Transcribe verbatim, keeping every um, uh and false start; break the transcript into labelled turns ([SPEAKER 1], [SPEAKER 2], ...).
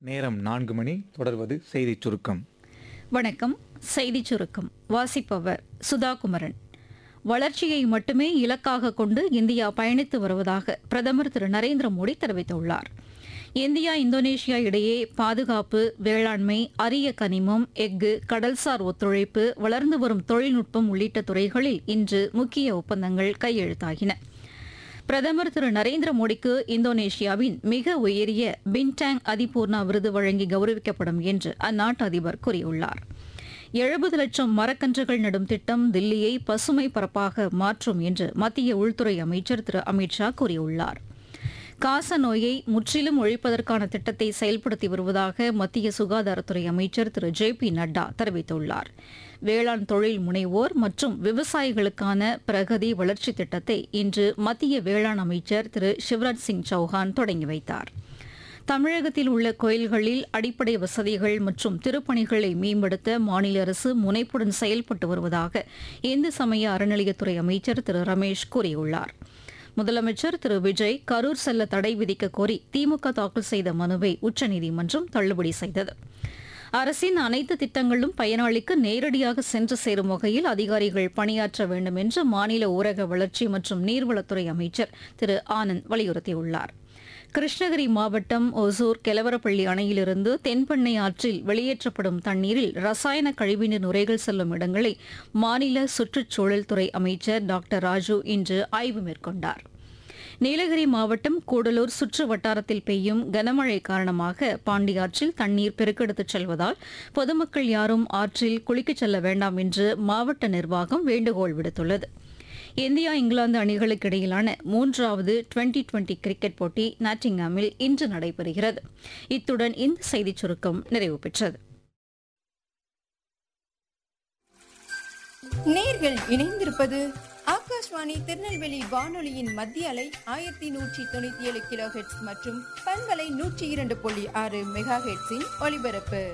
[SPEAKER 1] நேரம் நான்கு மணி. தொடர்வது செய்திச் சுருக்கம்.
[SPEAKER 2] வணக்கம். செய்திச் சுருக்கம் வாசிப்பவர் சுதாகுமரன். வளர்ச்சியை மட்டுமே இலக்காக கொண்டு இந்தியா பயணித்து வருவதாக பிரதமர் திரு நரேந்திர மோடி தெரிவித்துள்ளார். இந்தியா இந்தோனேஷியா இடையே பாதுகாப்பு, வேளாண்மை, அரிய கனிமம், எஃகு, கடல்சார் ஒத்துழைப்பு, வளர்ந்து வரும் தொழில்நுட்பம் உள்ளிட்ட துறைகளில் இன்று முக்கிய ஒப்பந்தங்கள் கையெழுத்தாகின. பிரதமர் திரு நரேந்திர மோடிக்கு இந்தோனேஷியாவின் மிக உயரிய பின்டாங் அதிபூர்ணா விருது வழங்கி கௌரவிக்கப்படும் என்று அந்நாட்டு அதிபர் கூறியுள்ளார். எழுபது லட்சம் மரக்கன்றுகள் நடும் திட்டம் தில்லியை பசுமை பரப்பாக மாற்றும் என்று மத்திய உள்துறை அமைச்சர் திரு அமித்ஷா கூறியுள்ளார். காச நோயை முற்றிலும் ஒழிப்பதற்கான திட்டத்தை செயல்படுத்தி வருவதாக மத்திய சுகாதாரத்துறை அமைச்சர் திரு ஜே பி நட்டா தெரிவித்துள்ளார். வேளாண் தொழில் முனைவோர் மற்றும் விவசாயிகளுக்கான பிரகதி வளர்ச்சி திட்டத்தை இன்று மத்திய வேளாண் அமைச்சர் திரு சிவராஜ் சிங் சௌஹான் தொடங்கி வைத்தார். தமிழகத்தில் உள்ள கோயில்களில் அடிப்படை வசதிகள் மற்றும் திருப்பணிகளை மேம்படுத்த மாநில அரசு முனைப்புடன் செயல்பட்டு வருவதாக இந்து சமய அறநிலையத்துறை அமைச்சர் திரு ரமேஷ் கூறியுள்ளார். முதலமைச்சர் திரு விஜய் கரூர் செல்ல தடை விதிக்க கோரி திமுக தாக்கல் செய்த மனுவை உச்சநீதிமன்றம் தள்ளுபடி செய்தது. அரசின் அனைத்து திட்டங்களும் பயனாளிக்கு நேரடியாக சென்று சேரும் வகையில் அதிகாரிகள் பணியாற்ற வேண்டும் என்று மாநில ஊரக வளர்ச்சி மற்றும் நீர்வளத்துறை அமைச்சர் திரு ஆனந்த் வலியுறுத்தியுள்ளார். கிருஷ்ணகிரி மாவட்டம் ஒசூர் கெலவரப்பள்ளி அணையிலிருந்து தென்பெண்ணை ஆற்றில் வெளியேற்றப்படும் தண்ணீரில் ரசாயன கழிவுநீர் நுரைகள் செல்லும் இடங்களை மாநில சுற்றுச்சூழல் துறை அமைச்சர் டாக்டர் ராஜு இன்று ஆய்வு மேற்கொண்டார். நீலகிரி மாவட்டம் கூடலூர் சுற்று வட்டாரத்தில் பெய்யும் கனமழை காரணமாக பாண்டியாற்றில் தண்ணீர் பெருக்கெடுத்துச் செல்வதால் பொதுமக்கள் யாரும் ஆற்றில் குளிக்கச் செல்ல வேண்டாம் என்று மாவட்ட நிர்வாகம் வேண்டுகோள் விடுத்துள்ளது. இந்தியா இங்கிலாந்து அணிகளுக்கு இடையிலான மூன்றாவது டுவெண்டி டுவெண்டி கிரிக்கெட் போட்டி நாட்டிங்ஹாமில் இன்று நடைபெறுகிறது. இத்துடன் இந்த செய்திச் சுருக்கம் நிறைவு பெற்றது.
[SPEAKER 3] நேர்கள் இணைந்திருப்பது ஆகாஷ்வாணி திருநெல்வேலி வானொலியின் மத்திய அலை ஆயிரத்தி நூற்றி தொண்ணூத்தி ஏழு கிலோ ஹெட்ஸ் மற்றும் பண்பலை நூற்றி இரண்டு புள்ளி ஆறு மெகா ஹெட்ஸின் ஒலிபரப்பு.